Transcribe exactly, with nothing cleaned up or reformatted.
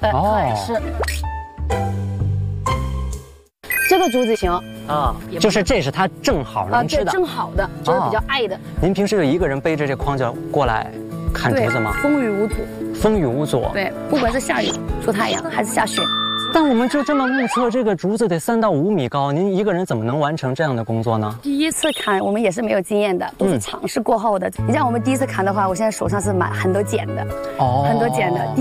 对， 哦， 是。这个竹子行啊，就是这是它正好能吃的， 正好的，就是比较爱的。 您平时就一个人背着这筐就过来看竹子吗？ 风雨无阻。 风雨无阻。 对，不管是下雨、出太阳还是下雪。 但我们就这么目测，这个竹子得三到五米高，您一个人怎么能完成这样的工作呢？ 第一次砍，我们也是没有经验的，都是尝试过后的。你像我们第一次砍的话，我现在手上是满很多茧的，哦，很多茧的。